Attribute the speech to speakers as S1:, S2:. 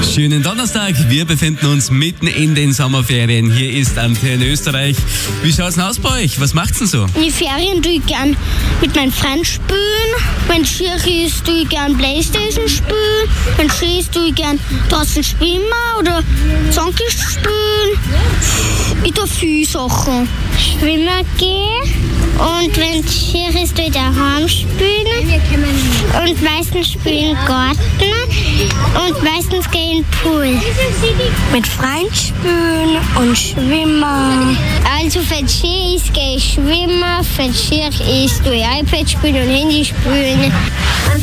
S1: Schönen Donnerstag. Wir befinden uns mitten in den Sommerferien. Hier ist Antenne Österreich. Wie schaut's denn aus bei euch? Was macht's denn so?
S2: In die Ferien tue ich gern mit meinen Freunden spielen. Wenn es schier ist, tue ich gern Playstation spielen. Wenn es schön ist, tue ich gern draußen schwimmen oder Zonkisch spielen. Ich tue viele Sachen. Schwimmen gehen. Und wenn es schier ist, tue ich daheim spielen. Und meistens spielen Garten. Und meistens gehe ich in den Pool. Mit Freunden spielen und schwimmen. Also wenn es schön ist, gehe ich schwimmen. Wenn es schier ist, tue ich iPad spielen und Handy spielen.